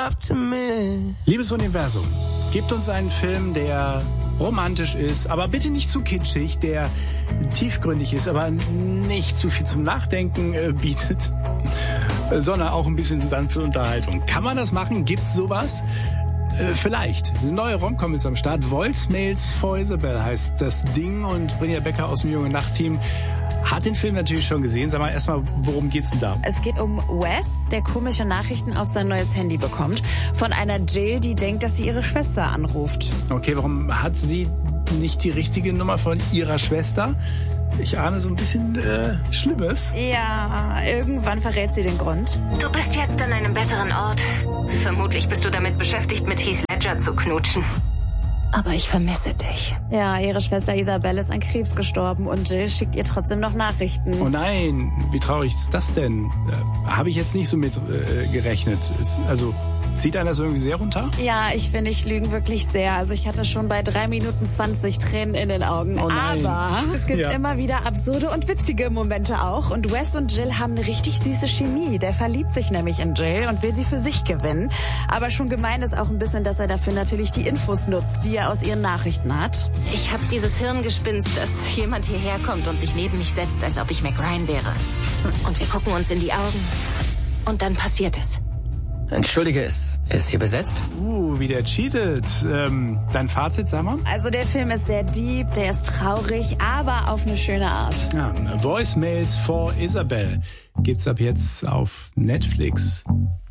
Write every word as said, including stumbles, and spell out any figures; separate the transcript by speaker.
Speaker 1: enough to miss.
Speaker 2: Liebes Universum, gebt uns einen Film, der romantisch ist, aber bitte nicht zu kitschig, der tiefgründig ist, aber nicht zu viel zum Nachdenken äh, bietet, sondern auch ein bisschen sanfte Unterhaltung. Kann man das machen? Gibt's sowas? Äh, vielleicht. Eine neue Romcom ist am Start. Voicemails for Isabel heißt das Ding und Brynja Becker aus dem Junge Nacht-Team hat den Film natürlich schon gesehen. Sag mal erstmal, worum geht's denn da?
Speaker 3: Es geht um Wes, der komische Nachrichten auf sein neues Handy bekommt. Von einer Jill, die denkt, dass sie ihre Schwester anruft.
Speaker 2: Okay, warum hat sie nicht die richtige Nummer von ihrer Schwester? Ich ahne so ein bisschen äh, Schlimmes.
Speaker 3: Ja, irgendwann verrät sie den Grund.
Speaker 4: Du bist jetzt an einem besseren Ort. Vermutlich bist du damit beschäftigt, mit Heath Ledger zu knutschen. Aber ich vermisse dich.
Speaker 3: Ja, ihre Schwester Isabel ist an Krebs gestorben und Jill schickt ihr trotzdem noch Nachrichten.
Speaker 2: Oh nein, wie traurig ist das denn? Äh, Habe ich jetzt nicht so mit äh, gerechnet. Ist, also zieht einer das irgendwie sehr runter?
Speaker 3: Ja, ich finde, ich lüge wirklich sehr. Also ich hatte schon bei drei Minuten zwanzig Tränen in den Augen.
Speaker 2: Oh nein.
Speaker 3: Aber es gibt
Speaker 2: ja.
Speaker 3: immer wieder absurde und witzige Momente auch. Und Wes und Jill haben eine richtig süße Chemie. Der verliebt sich nämlich in Jill und will sie für sich gewinnen. Aber schon gemein ist auch ein bisschen, dass er dafür natürlich die Infos nutzt, die er aus ihren Nachrichten hat.
Speaker 4: Ich habe dieses Hirngespinst, dass jemand hierher kommt und sich neben mich setzt, als ob ich Mac Ryan wäre. Und wir gucken uns in die Augen. Und dann passiert es.
Speaker 5: Entschuldige, ist, ist hier besetzt?
Speaker 2: Uh, wie der cheatet. Ähm, dein Fazit, sag mal?
Speaker 3: Also der Film ist sehr deep, der ist traurig, aber auf eine schöne Art.
Speaker 2: Ja, Voicemails for Isabel gibt's ab jetzt auf Netflix.